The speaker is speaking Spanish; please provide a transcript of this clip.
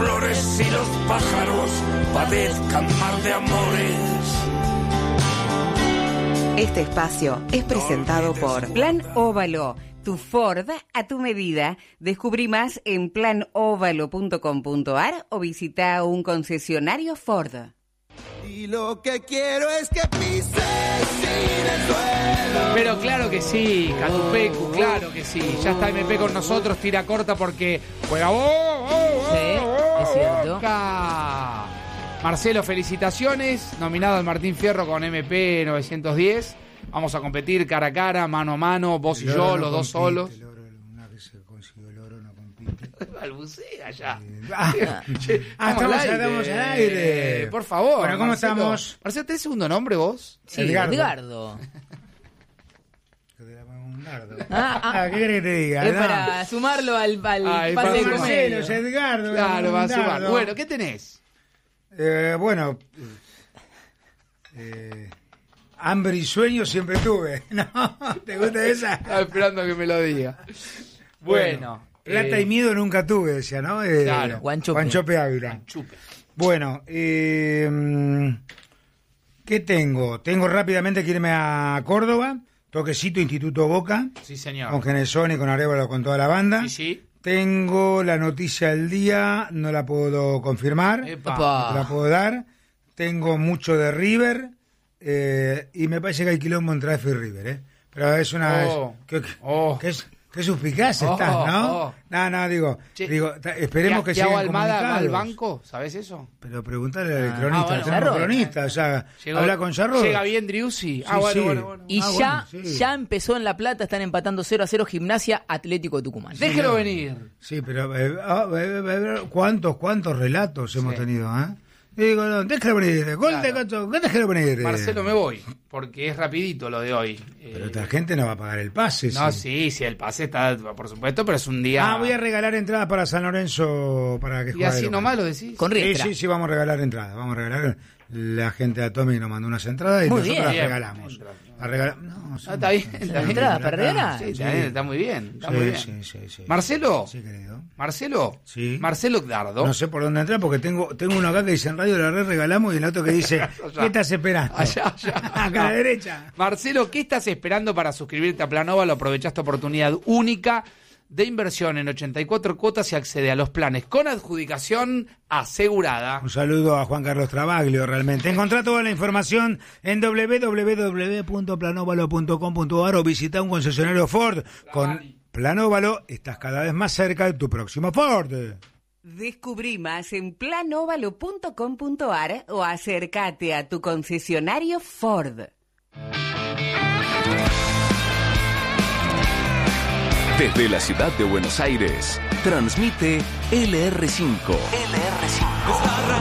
flores y los pájaros padezcan mar de amores. Este espacio es presentado por Plan Óvalo, tu Ford a tu medida. Descubrí más en planovalo.com.ar o visita un concesionario Ford. Y lo que quiero es que pises sin el suelo. Pero claro que sí, Catupecu, claro que sí. Ya está MP con nosotros, tira corta porque juega es cierto. Boca. Marcelo, felicitaciones, nominado al Martín Fierro con MP 910. Vamos a competir cara a cara, mano a mano, vos y yo, los dos solos. Una vez se consiguió el oro, no compite. Balbucea ya. Estamos al aire. Por favor. Bueno, ¿cómo Marcelo. estamos? Marcelo, ¿tenés segundo nombre vos? Sí, Edgardo. Edgardo. ¿Qué querés que te diga? Es para sumarlo al pase de Marcelo, comedia. es Edgardo. Claro, va a sumar. Bueno, ¿qué tenés? Hambre y sueño siempre tuve. ¿No? ¿Te gusta esa? Estaba esperando que me lo diga. Bueno. Plata y miedo nunca tuve, decía, ¿no? Claro. Guanchope Ávila. Chupe. Bueno, ¿qué tengo? Tengo rápidamente que irme a Córdoba. Toquecito Instituto Boca. Sí, señor. Con Genesoni, con Arévalo, con toda la banda. Sí, sí. Tengo la noticia del día, no la puedo confirmar. Epa. No te la puedo dar. Tengo mucho de River. Y me parece que hay quilombo entre AF y River, pero es una... Qué suspicaz estás, ¿no? No, digo, esperemos que Thiago lleguen Almada va al comunicados. banco, ¿sabes eso? Pero preguntale al cronista, bueno, tenemos cronista, o sea, habla con Jarro. Llega bien Driussi. Bueno. Y ya empezó en La Plata, están empatando 0-0 Gimnasia Atlético de Tucumán. Déjelo venir. Sí, pero ¿cuántos relatos hemos tenido, Digo, no, déjalo venir, déjalo venir. Marcelo, me voy, porque es rapidito lo de hoy. Pero esta gente no va a pagar el pase. No, sí, el pase está, por supuesto, pero es un día... voy a regalar entradas para San Lorenzo para que juegue. ¿Y así nomás lo decís? Con Riestra. Sí, vamos a regalar entradas. Vamos a regalar. La gente de Atomic nos mandó unas entradas y Muy nosotros bien. las regalamos. Está bien. ¿Entradas para regalar? Sí, está muy bien. Sí. Marcelo. Sí, querido. Marcelo. Sí. Marcelo Edgardo. No sé por dónde entrar porque tengo uno acá que dice en radio la regalamos y el otro que dice ¿qué estás esperando? Allá. Acá a la derecha. Marcelo, ¿qué estás esperando para suscribirte a Planova? Aprovechaste oportunidad única de inversión en 84 cuotas y accede a los planes con adjudicación asegurada. Un saludo a Juan Carlos Travaglio, realmente. Encontrá toda la información en www.planovalo.com.ar o visita un concesionario Ford. Con Planovalo estás cada vez más cerca de tu próximo Ford. Descubrí más en planovalo.com.ar o acércate a tu concesionario Ford. Desde la ciudad de Buenos Aires, transmite LR5. Está